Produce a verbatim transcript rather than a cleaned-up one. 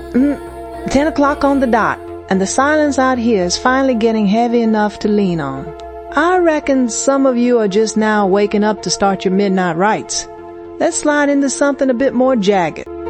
Mm, ten o'clock on the dot, and the silence out here is finally getting heavy enough to lean on. I reckon some of you are just now waking up to start your midnight rites. Let's slide into something a bit more jagged.